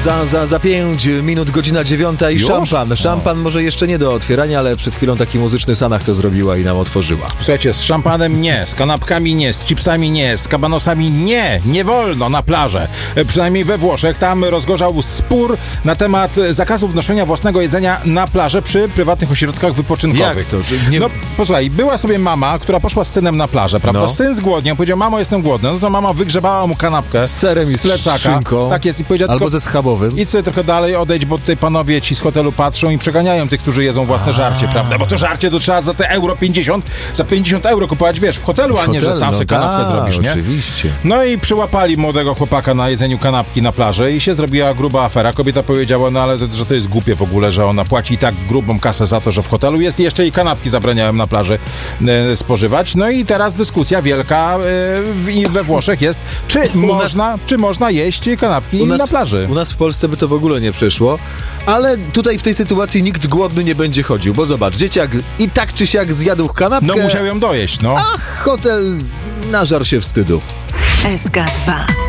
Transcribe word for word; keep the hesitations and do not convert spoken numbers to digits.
Za, za, za pięć minut, godzina dziewiąta i Już? szampan. Szampan może jeszcze nie do otwierania, ale przed chwilą taki muzyczny Sanach to zrobiła i nam otworzyła. Słuchajcie, z szampanem nie, z kanapkami nie, z chipsami nie, z kabanosami nie, nie wolno na plażę. E, Przynajmniej we Włoszech. Tam rozgorzał spór na temat zakazu wnoszenia własnego jedzenia na plażę przy prywatnych ośrodkach wypoczynkowych. Jak to? Czy nie... No posłuchaj, była sobie mama, która poszła z synem na plażę, prawda? No. Syn zgłodniał, powiedział, mamo, jestem głodny. No to mama wygrzebała mu kanapkę Z serem i z plecaka. z szynką. Tak jest. I powiedziała Albo tylko, ze schabowym. idź sobie trochę dalej, odejdź, bo tutaj panowie ci z hotelu patrzą i przeganiają tych, którzy jedzą własne żarcie, prawda? Bo to żarcie to trzeba za te euro pięćdziesiąt, za pięćdziesiąt euro kupować, wiesz, w hotelu, a nie, że sam sobie kanapkę ta, zrobisz, nie? Oczywiście. No i przyłapali młodego chłopaka na jedzeniu kanapki na plaży i się zrobiła gruba afera. Kobieta powiedziała, no ale to, że to jest głupie w ogóle, że ona płaci i tak grubą kasę za to, że w hotelu jest i jeszcze i kanapki zabraniałem na plaży e, spożywać. No i teraz dyskusja wielka e, w, we Włoszech jest, czy można, nas, czy można jeść kanapki nas, na plaży. U nas w Polsce by to w ogóle nie przeszło, ale tutaj w tej sytuacji nikt głodny nie będzie chodził, bo zobacz, dzieciak i tak czy siak zjadł kanapkę, No musiał ją dojeść, no. a hotel nażarł się wstydu. S K dwa.